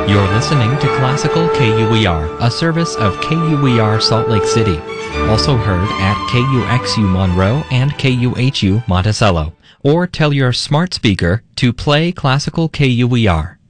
You're listening to Classical KUER, a service of KUER Salt Lake City. Also heard at KUXU Monroe and KUHU Monticello. Or tell your smart speaker to play Classical KUER.